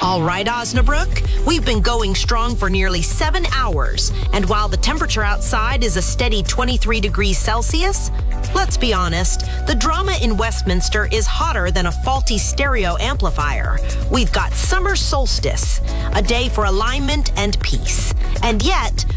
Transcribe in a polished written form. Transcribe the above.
All right, Osnabrück, we've been going strong for nearly 7 hours, and while the temperature outside is a steady 23 degrees Celsius, let's be honest, the drama in Westminster is hotter than a faulty stereo amplifier. We've got summer solstice, a day for alignment and peace. And yet,